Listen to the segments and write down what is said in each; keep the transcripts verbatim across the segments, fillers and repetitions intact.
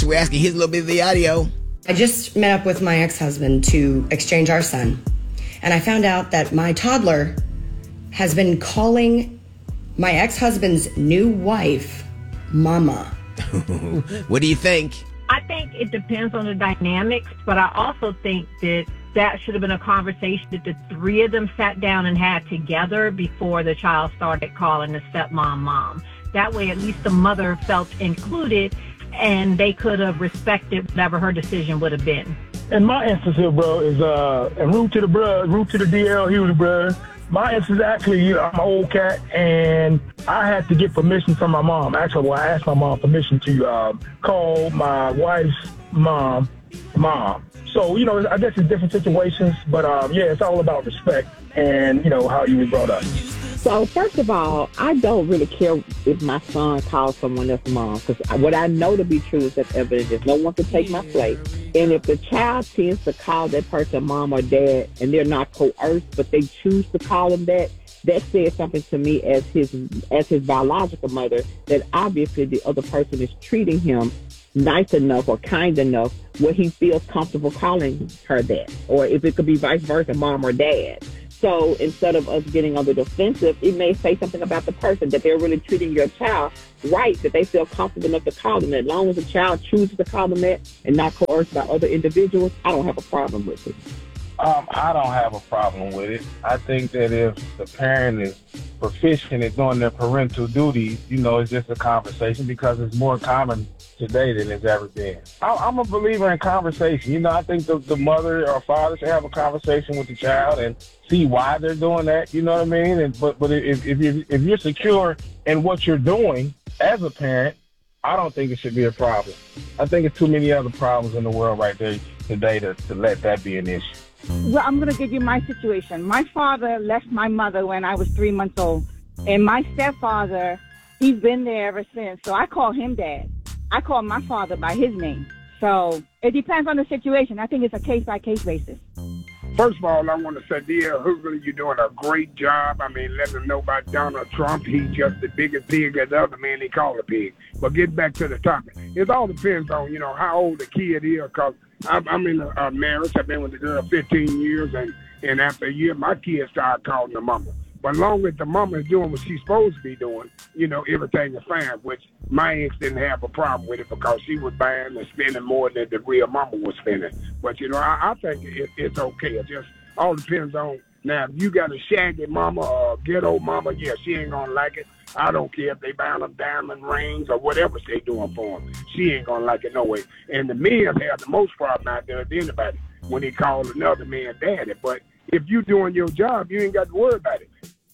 We're asking his little bit of the audio. I just met up with my ex-husband to exchange our son, and I found out that my toddler has been calling my ex-husband's new wife Mama. What do you think? I think it depends on the dynamics, but I also think that that should have been a conversation that the three of them sat down and had together before the child started calling the stepmom mom. That way, at least the mother felt included, and they could have respected whatever her decision would have been. In my instance here, bro, is uh, and root to the bruh, root to the D L, he was the bruh. My instance, actually, you know, I'm an old cat, and I had to get permission from my mom. Actually, well, I asked my mom permission to uh, call my wife's mom, mom. So, you know, I guess it's different situations, but um, yeah, it's all about respect and, you know, how you were brought up. So, first of all, I don't really care if my son calls someone else mom, because what I know to be true is that evidence is no one can take my place. And if the child tends to call that person mom or dad, and they're not coerced, but they choose to call them that, that says something to me as his as his biological mother, that obviously the other person is treating him nice enough or kind enough where he feels comfortable calling her that. Or if it could be vice versa, mom or dad. So instead of us getting on the defensive, it may say something about the person, that they're really treating your child right, that they feel comfortable enough to call them that. As long as the child chooses to call them that and not coerced by other individuals, I don't have a problem with it. Um, I don't have a problem with it. I think that if the parent is proficient at doing their parental duties, you know, it's just a conversation, because it's more common today than it's ever been. I, I'm a believer in conversation. You know, I think the, the mother or father should have a conversation with the child and see why they're doing that. You know what I mean? And but but if if you're, if you're secure in what you're doing as a parent, I don't think it should be a problem. I think it's too many other problems in the world right there today to, to let that be an issue. Well, I'm going to give you my situation. My father left my mother when I was three months old. And my stepfather, he's been there ever since. So I call him dad. I call my father by his name. So it depends on the situation. I think it's a case-by-case basis. First of all, I want to say, D L Hoover, you're doing a great job. I mean, let them know about Donald Trump. He's just the biggest pig as the other man they call a pig. But get back to the topic. It all depends on, you know, how old the kid is, because I'm, I'm in a, a marriage. I've been with the girl fifteen years, and, and after a year, my kids started calling the mama. But long as the mama is doing what she's supposed to be doing, you know, everything is fine, which my ex didn't have a problem with it because she was buying and spending more than the real mama was spending. But, you know, I, I think it, it's okay. It just all depends on, now, if you got a shaggy mama or a ghetto mama, yeah, she ain't going to like it. I don't care if they buy them diamond rings or whatever they doing for them. She ain't going to like it no way. And the men have the most problem out there than anybody when they call another man daddy. But if you doing your job, you ain't got to worry about it.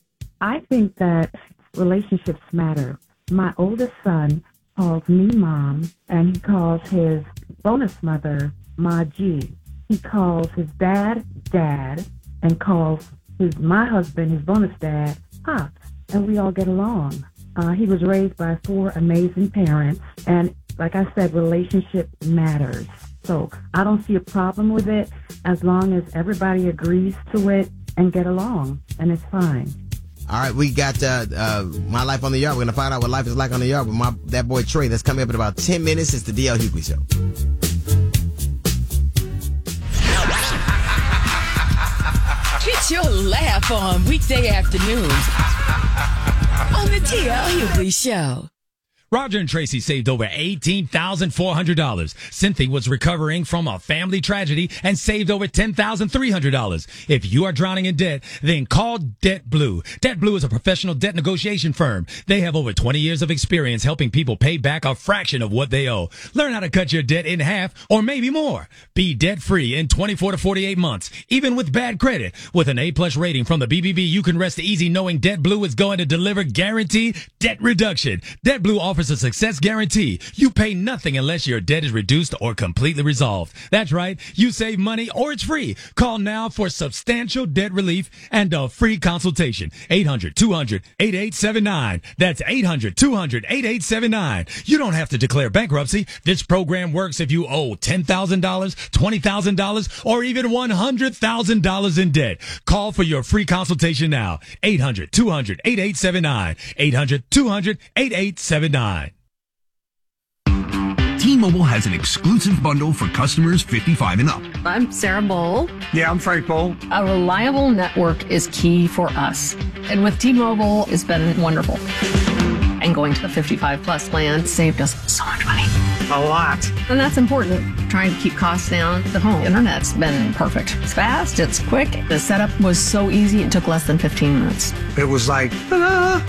I think that relationships matter. My oldest son calls me mom, and he calls his bonus mother Ma G. He calls his dad dad, and calls his my husband, his bonus dad, pops. And we all get along. Uh, he was raised by four amazing parents, and like I said, relationship matters. So I don't see a problem with it as long as everybody agrees to it and get along, and it's fine. All right, we got uh, uh, My Life on the Yard. We're going to find out what life is like on the yard with my that boy Trey. That's coming up in about ten minutes. It's the D L Hughley Show. Get your laugh on weekday afternoons on the D L Hughley Show. Roger and Tracy saved over eighteen thousand four hundred dollars. Cynthia was recovering from a family tragedy and saved over ten thousand three hundred dollars. If you are drowning in debt, then call Debt Blue. Debt Blue is a professional debt negotiation firm. They have over twenty years of experience helping people pay back a fraction of what they owe. Learn how to cut your debt in half or maybe more. Be debt-free in twenty-four to forty-eight months, even with bad credit. With an A-plus rating from the B B B, you can rest easy knowing Debt Blue is going to deliver guaranteed debt reduction. Debt Blue offers a success guarantee. You pay nothing unless your debt is reduced or completely resolved. That's right. You save money or it's free. Call now for substantial debt relief and a free consultation. eight hundred two hundred eighty-eight seventy-nine. That's eight hundred two hundred eighty-eight seventy-nine. You don't have to declare bankruptcy. This program works if you owe ten thousand dollars, twenty thousand dollars, or even one hundred thousand dollars in debt. Call for your free consultation now. eight hundred two hundred eighty-eight seventy-nine. eight hundred two hundred eighty-eight seventy-nine. T-Mobile has an exclusive bundle for customers fifty-five and up. I'm Sarah Bowl. Yeah, I'm Frank Bowl. A reliable network is key for us. And with T-Mobile, it's been wonderful. And going to the fifty-five plus plan saved us so much money. A lot. And that's important. Trying to keep costs down. The home internet's been perfect. It's fast, it's quick. The setup was so easy, it took less than fifteen minutes. It was like, ta-da!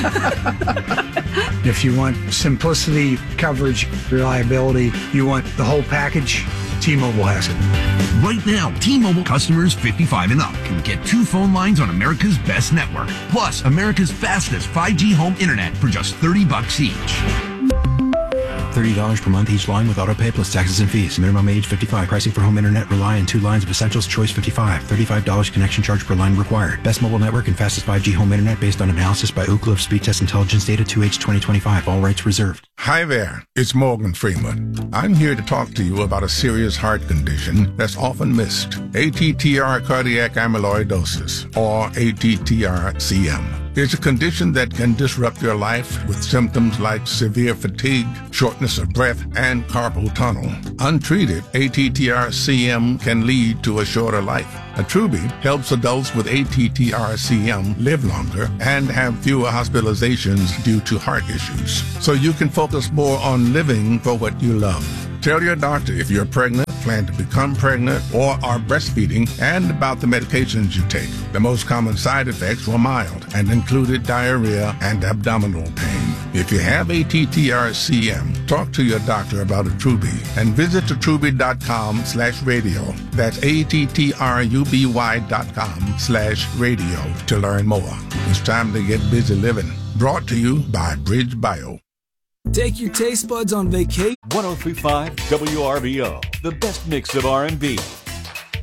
If you want simplicity, coverage, reliability, you want the whole package, T-Mobile has it. Right now, T-Mobile customers fifty-five and up can get two phone lines on America's best network, plus America's fastest five G home internet for just thirty bucks each. thirty dollars per month each line with auto pay plus taxes and fees. Minimum age fifty-five. Pricing for home internet rely on two lines of Essentials Choice fifty-five. thirty-five dollars connection charge per line required. Best mobile network and fastest five G home internet based on analysis by Ookla of Speed Test Intelligence Data two H twenty twenty-five. All rights reserved. Hi there, it's Morgan Freeman. I'm here to talk to you about a serious heart condition that's often missed. A T T R cardiac amyloidosis, or A T T R C M. It's a condition that can disrupt your life with symptoms like severe fatigue, shortness of breath, and carpal tunnel. Untreated, A T T R C M can lead to a shorter life. Attruby helps adults with A T T R C M live longer and have fewer hospitalizations due to heart issues, so you can focus more on living for what you love. Tell your doctor if you're pregnant, plan to become pregnant, or are breastfeeding, and about the medications you take. The most common side effects were mild and included diarrhea and abdominal pain. If you have A T T R C M, talk to your doctor about Attruby and visit attruby.com slash radio. That's A-T-T-R-U-B-Y dot com slash radio to learn more. It's time to get busy living. Brought to you by Bridge Bio. Take your taste buds on vacation. one oh three point five W R B O, the best mix of R and B,